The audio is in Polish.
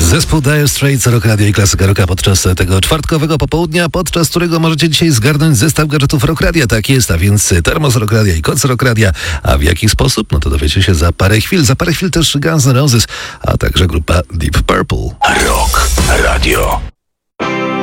Zespół Dire Straits, Rock Radio i Klasyka Rocka podczas tego czwartkowego popołudnia, podczas którego możecie dzisiaj zgarnąć zestaw gadżetów Rock Radia. Tak jest, a więc termos Rock Radia i koc Rock Radia. A w jaki sposób? No to dowiecie się za parę chwil. Za parę chwil też Guns N' Roses, a także grupa Deep Purple. Rock Radio.